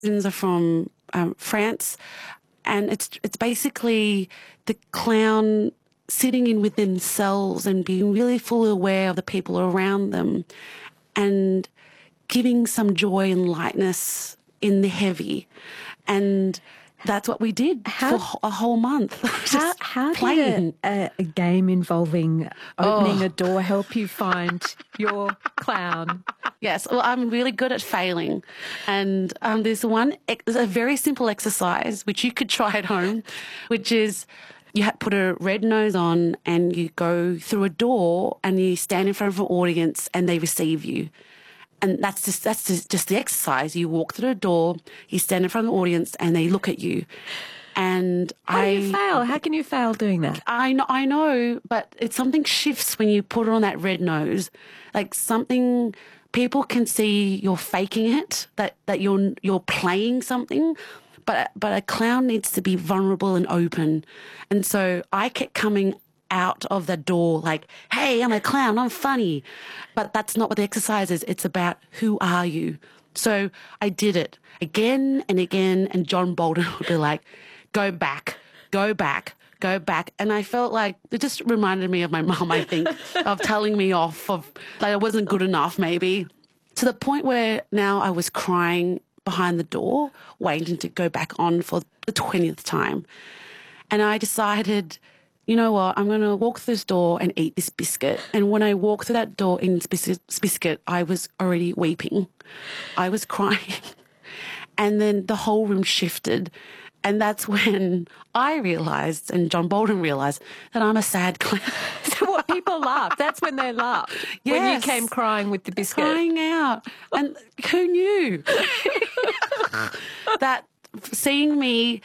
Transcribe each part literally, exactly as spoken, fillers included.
These are from um, France, and it's it's basically the clown sitting in with themselves and being really fully aware of the people around them and giving some joy and lightness in the heavy. And that's what we did how, for a whole month. How, how did a, a game involving opening oh. a door help you find your clown? Yes, well, I'm really good at failing. And um, there's one, there's a very simple exercise which you could try at home, which is you put a red nose on and you go through a door and you stand in front of an audience and they receive you. And that's just that's just, just the exercise. You walk through the door, you stand in front of the audience, and they look at you. And How I do you fail? How can you fail doing that? I know, I know, but it's something shifts when you put on that red nose. Like something, people can see you're faking it, that that you're you're playing something. But but a clown needs to be vulnerable and open. And so I kept coming out of the door like, hey, I'm a clown, I'm funny. But that's not what the exercise is. It's about who are you? So I did it again and again, and John Bolton would be like, go back, go back, go back. And I felt like it just reminded me of my mum, I think, of telling me off, of like I wasn't good enough maybe, to the point where now I was crying behind the door, waiting to go back on for the twentieth time. And I decided, you know what, I'm going to walk through this door and eat this biscuit. And when I walked through that door in this biscuit, I was already weeping. I was crying. And then the whole room shifted. And that's when I realised, and John Bolton realised, that I'm a sad clown. So what, people laughed? That's when they laughed? Yes. When you came crying with the biscuit? Crying out. And who knew? That seeing me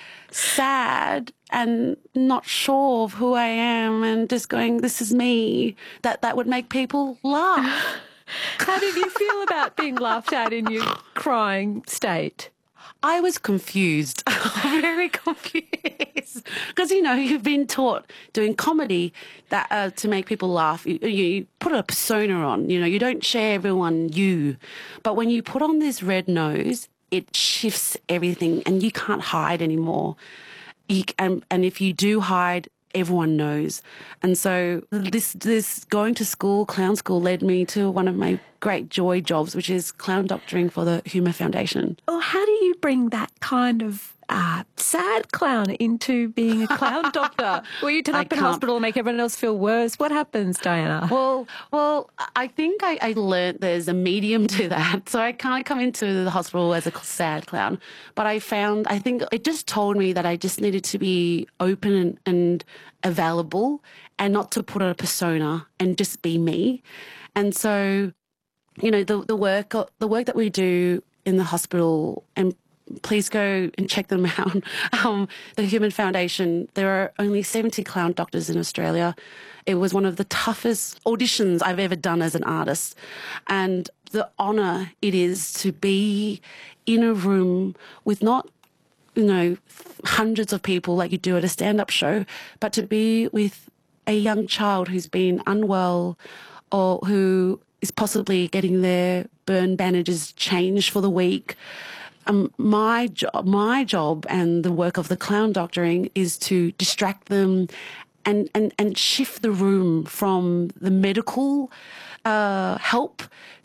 sad and not sure of who I am and just going, this is me, that that would make people laugh. How did you feel about being laughed at in your crying state? I was confused, very confused, because, you know, you've been taught doing comedy that uh, to make people laugh, you, you put a persona on, you know, you don't share everyone you. But when you put on this red nose, it shifts everything and you can't hide anymore. You, and, and if you do hide, everyone knows. And so this this going to school, clown school, led me to one of my great joy jobs, which is clown doctoring for the Humour Foundation. Well, how do you bring that kind of uh, sad clown into being a clown doctor? Will you turn up in hospital and make everyone else feel worse? What happens, Diana? Well, well, I think I, I learned there's a medium to that. So I can't come into the hospital as a sad clown. But I found, I think it just told me that I just needed to be open and, and available and not to put on a persona and just be me. And so, you know, the, the work, the work that we do in the hospital, and please go and check them out. Um, the Humour Foundation, there are only seventy clown doctors in Australia. It was one of the toughest auditions I've ever done as an artist. And the honour it is to be in a room with not, you know, hundreds of people like you do at a stand-up show, but to be with a young child who's been unwell or who is possibly getting their burn bandages changed for the week. Um, my job, my job and the work of the clown doctoring is to distract them and, and, and shift the room from the medical uh, help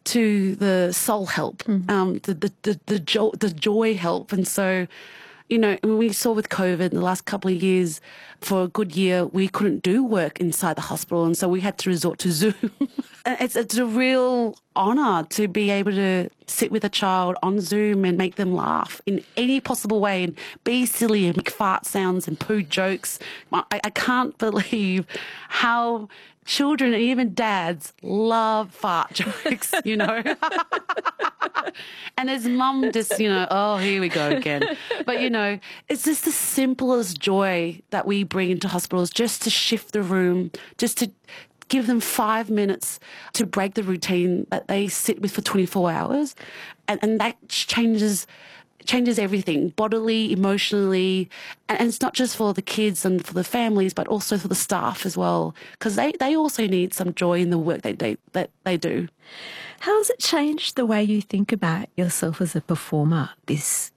to the soul help, mm-hmm. um, the, the, the, the, jo- the joy help. And so, you know, we saw with COVID in the last couple of years, for a good year, we couldn't do work inside the hospital. And so we had to resort to Zoom. It's, it's a real honour to be able to sit with a child on Zoom and make them laugh in any possible way and be silly and make fart sounds and poo jokes. I, I can't believe how children and even dads love fart jokes, you know. And his mum just, you know, oh, here we go again. But, you know, it's just the simplest joy that we bring into hospitals, just to shift the room, just to give them five minutes to break the routine that they sit with for twenty-four hours. And, and that changes changes everything, bodily, emotionally. And, and it's not just for the kids and for the families, but also for the staff as well, because they, they also need some joy in the work that they, that they do. How has it changed the way you think about yourself as a performer, this